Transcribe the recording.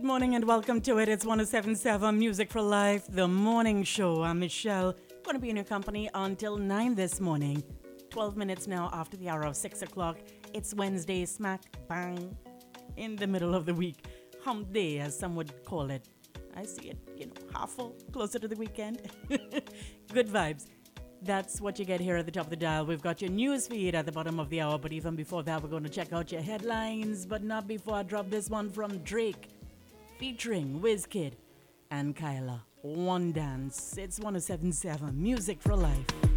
morning and welcome to it. It's 1077 Music for Life, the morning show. I'm Michelle, going to be in your company until 9 this morning. 12 minutes now after the hour of 6 o'clock. It's Wednesday, smack bang in the middle of the week. Hump day, as some would call it. I see it, half full, closer to the weekend. Good vibes. That's what you get here at the top of the dial. We've got your news feed at the bottom of the hour, but even before that, we're going to check out your headlines, but not before I drop this one from Drake, featuring Wizkid and Kyla. One Dance. It's 1077 Music for Life.